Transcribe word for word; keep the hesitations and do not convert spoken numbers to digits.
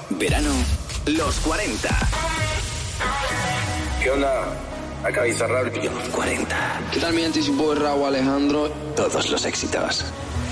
Verano, los cuarenta. ¿Qué onda? Acá Bizarrap. Los cuarenta. ¿Qué tal, mi gente? Soy Raúl Alejandro. Todos los éxitos.